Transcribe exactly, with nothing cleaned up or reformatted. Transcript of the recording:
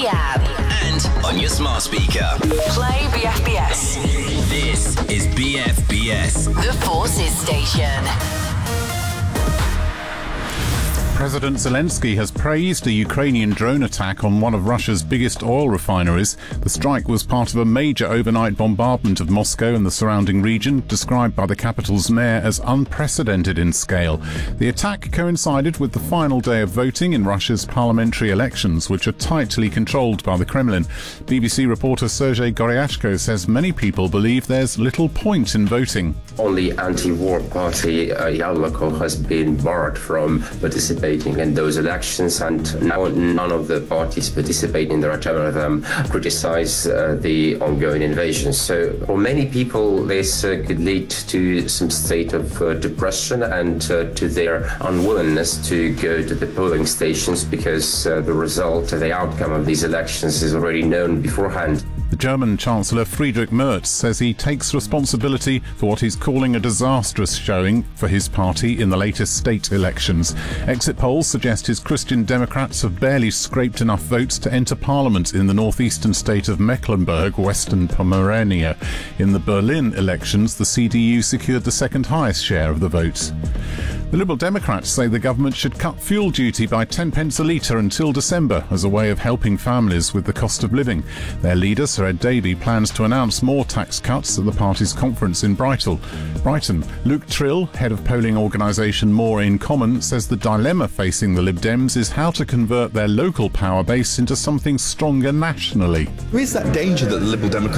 the app. And on your smart speaker. Play B F B S. This is B F B S. The Forces Station. President Zelensky has praised a Ukrainian drone attack on one of Russia's biggest oil refineries. The strike was part of a major overnight bombardment of Moscow and the surrounding region, described by the capital's mayor as unprecedented in scale. The attack coincided with the final day of voting in Russia's parliamentary elections, which are tightly controlled by the Kremlin. B B C reporter Sergei Goryashko says many people believe there's little point in voting. Only anti-war party uh, Yabloko has been barred from participating in those elections, and now none of the parties participating there, several of them, criticize uh, the ongoing invasion. So for many people, this uh, could lead to some state of uh, depression and uh, to their unwillingness to go to the polling stations, because uh, the result, the outcome of these elections is already known beforehand. The German Chancellor Friedrich Merz says he takes responsibility for what he's calling a disastrous showing for his party in the latest state elections. Exit polls suggest his Christian Democrats have barely scraped enough votes to enter parliament in the northeastern state of Mecklenburg-Western Pomerania. In the Berlin elections, the C D U secured the second highest share of the votes. The Liberal Democrats say the government should cut fuel duty by ten pence a litre until December as a way of helping families with the cost of living. Their leader, Sir Ed Davey, plans to announce more tax cuts at the party's conference in Brighton. Brighton. Luke Trill, head of polling organisation More in Common, says the dilemma facing the Lib Dems is how to convert their local power base into something stronger nationally. There is that danger that the Liberal Democrats